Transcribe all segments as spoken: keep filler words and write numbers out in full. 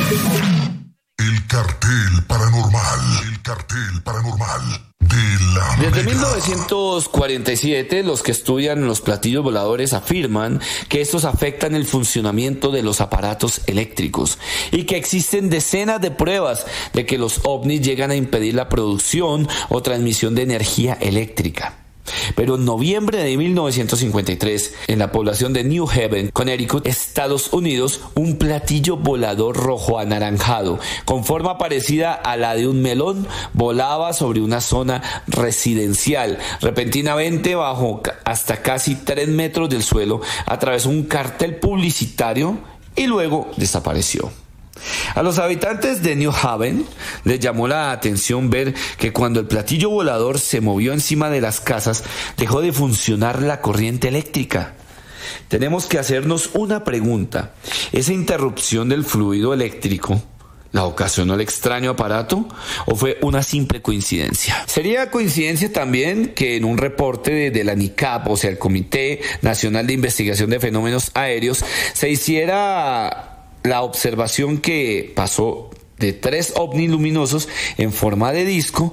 El cartel paranormal. El cartel paranormal de la Desde Mega. mil novecientos cuarenta y siete, los que estudian los platillos voladores afirman que estos afectan el funcionamiento de los aparatos eléctricos y que existen decenas de pruebas de que los ovnis llegan a impedir la producción o transmisión de energía eléctrica. Pero en noviembre de mil novecientos cincuenta y tres, en la población de New Haven, Connecticut, Estados Unidos, un platillo volador rojo anaranjado, con forma parecida a la de un melón, volaba sobre una zona residencial. Repentinamente, bajo hasta casi tres metros del suelo, atravesó un cartel publicitario y luego desapareció. A los habitantes de New Haven les llamó la atención ver que cuando el platillo volador se movió encima de las casas, dejó de funcionar la corriente eléctrica. Tenemos que hacernos una pregunta. ¿Esa interrupción del fluido eléctrico la ocasionó el extraño aparato o fue una simple coincidencia? Sería coincidencia también que en un reporte de, de la N I C A P, o sea, el Comité Nacional de Investigación de Fenómenos Aéreos, se hiciera la observación que pasó de tres ovnis luminosos en forma de disco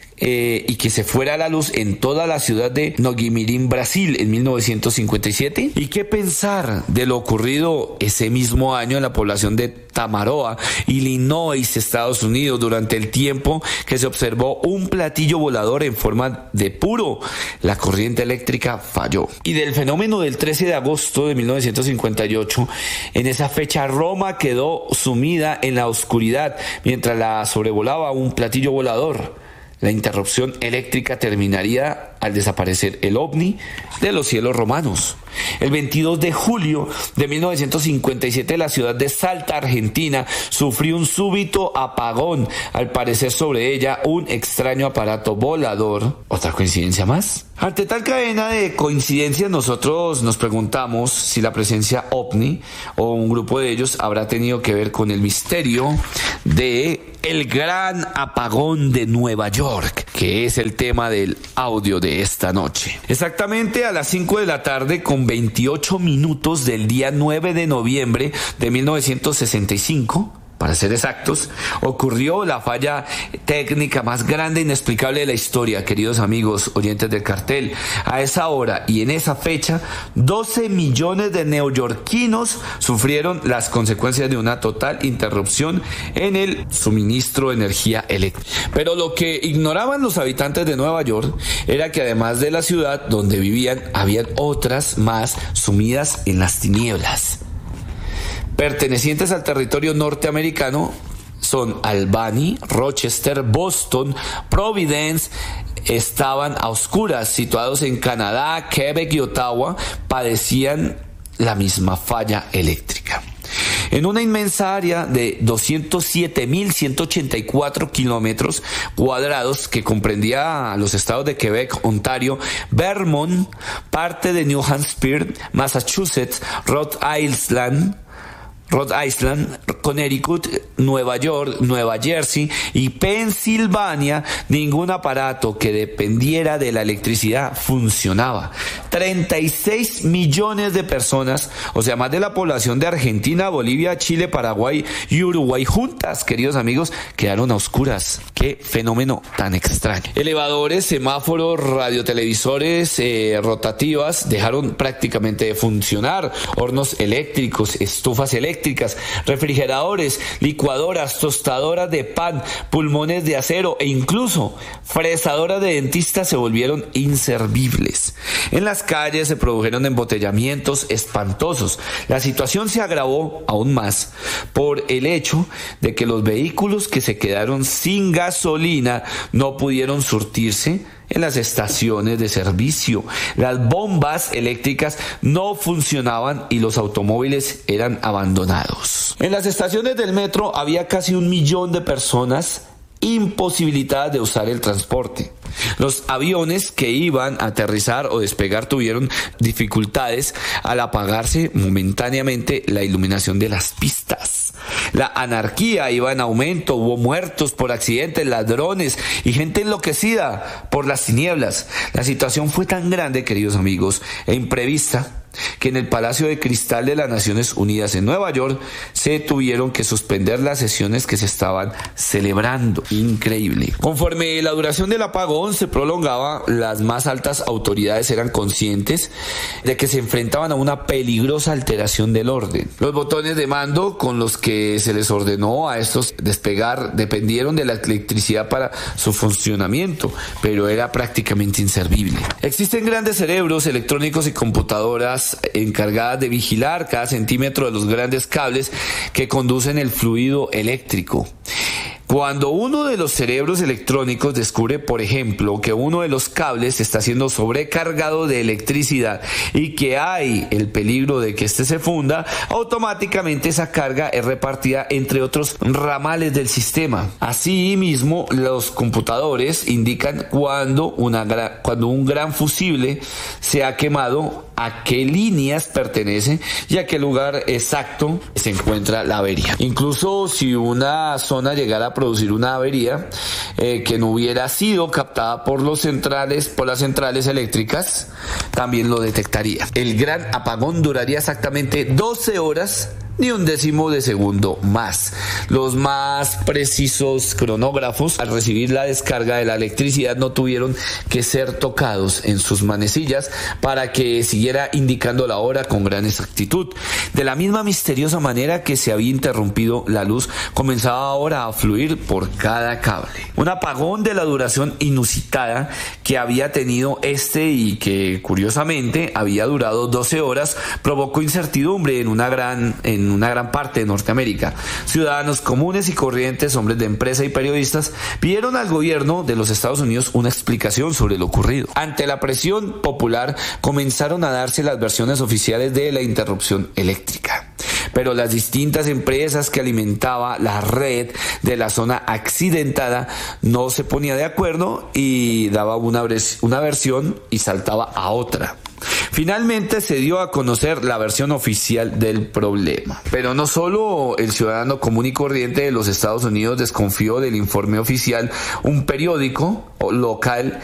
eh, y que se fuera a la luz en toda la ciudad de Noguimirim, Brasil, en mil novecientos cincuenta y siete. ¿Y qué pensar de lo ocurrido ese mismo año en la población de Tamaroa, Illinois, Estados Unidos, durante el tiempo que se observó un platillo volador en forma de puro? La corriente eléctrica falló. Y del fenómeno del trece de agosto de mil novecientos cincuenta y ocho, en esa fecha Roma quedó sumida en la oscuridad mientras la sobrevolaba un platillo volador. La interrupción eléctrica terminaría al desaparecer el ovni de los cielos romanos. El veintidós de julio de mil novecientos cincuenta y siete, la ciudad de Salta, Argentina, sufrió un súbito apagón, al parecer sobre ella un extraño aparato volador. ¿Otra coincidencia más? Ante tal cadena de coincidencias, nosotros nos preguntamos si la presencia ovni o un grupo de ellos habrá tenido que ver con el misterio de el gran apagón de Nueva York, que es el tema del audio de esta noche. Exactamente a las cinco de la tarde con veintiocho minutos del día nueve de noviembre de mil novecientos sesenta y cinco, para ser exactos, ocurrió la falla técnica más grande e inexplicable de la historia, queridos amigos oyentes del cartel. A esa hora y en esa fecha, doce millones de neoyorquinos sufrieron las consecuencias de una total interrupción en el suministro de energía eléctrica. Pero lo que ignoraban los habitantes de Nueva York era que además de la ciudad donde vivían, habían otras más sumidas en las tinieblas. Pertenecientes al territorio norteamericano son Albany, Rochester, Boston, Providence. Estaban a oscuras, situados en Canadá, Quebec y Ottawa, padecían la misma falla eléctrica. En una inmensa área de doscientos siete mil ciento ochenta y cuatro kilómetros cuadrados que comprendía los estados de Quebec, Ontario, Vermont, parte de New Hampshire, Massachusetts, Rhode Island, Rhode Island, Connecticut, Nueva York, Nueva Jersey y Pensilvania, ningún aparato que dependiera de la electricidad funcionaba. treinta y seis millones de personas, o sea, más de la población de Argentina, Bolivia, Chile, Paraguay y Uruguay juntas, queridos amigos, quedaron a oscuras. Qué fenómeno tan extraño. Elevadores, semáforos, radiotelevisores, eh, rotativas dejaron prácticamente de funcionar. Hornos eléctricos, estufas eléctricas, refrigeradores, licuadoras, tostadoras de pan, pulmones de acero e incluso fresadoras de dentistas se volvieron inservibles. En las calles se produjeron embotellamientos espantosos. La situación se agravó aún más por el hecho de que los vehículos que se quedaron sin gasolina no pudieron surtirse en las estaciones de servicio. Las bombas eléctricas no funcionaban y los automóviles eran abandonados. En las estaciones del metro había casi un millón de personas imposibilitadas de usar el transporte. Los aviones que iban a aterrizar o despegar tuvieron dificultades al apagarse momentáneamente la iluminación de las pistas. La anarquía iba en aumento, hubo muertos por accidentes, ladrones y gente enloquecida por las tinieblas. La situación fue tan grande, queridos amigos, e imprevista, que en el Palacio de Cristal de las Naciones Unidas en Nueva York se tuvieron que suspender las sesiones que se estaban celebrando. Increíble. Conforme la duración del apagón se prolongaba, las más altas autoridades eran conscientes de que se enfrentaban a una peligrosa alteración del orden. Los botones de mando con los que se les ordenó a estos despegar dependieron de la electricidad para su funcionamiento, pero era prácticamente inservible. Existen grandes cerebros electrónicos y computadoras encargadas de vigilar cada centímetro de los grandes cables que conducen el fluido eléctrico. Cuando uno de los cerebros electrónicos descubre, por ejemplo, que uno de los cables está siendo sobrecargado de electricidad y que hay el peligro de que éste se funda, automáticamente esa carga es repartida entre otros ramales del sistema. Asimismo, los computadores indican cuando, una gra- cuando un gran fusible se ha quemado, a qué líneas pertenece y a qué lugar exacto se encuentra la avería. Incluso si una zona llegara a producir una avería eh, que no hubiera sido captada por los centrales, por las centrales eléctricas, también lo detectaría. El gran apagón duraría exactamente doce horas, ni un décimo de segundo más. Los más precisos cronógrafos, al recibir la descarga de la electricidad, no tuvieron que ser tocados en sus manecillas para que siguiera indicando la hora con gran exactitud. De la misma misteriosa manera que se había interrumpido la luz, comenzaba ahora a fluir por cada cable. Un apagón de la duración inusitada que había tenido este y que curiosamente había durado doce horas provocó incertidumbre en una gran en en una gran parte de Norteamérica. Ciudadanos comunes y corrientes, hombres de empresa y periodistas pidieron al gobierno de los Estados Unidos una explicación sobre lo ocurrido. Ante la presión popular comenzaron a darse las versiones oficiales de la interrupción eléctrica. Pero las distintas empresas que alimentaba la red de la zona accidentada no se ponía de acuerdo y daba una, una versión y saltaba a otra. Finalmente se dio a conocer la versión oficial del problema. Pero no solo el ciudadano común y corriente de los Estados Unidos desconfió del informe oficial, un periódico local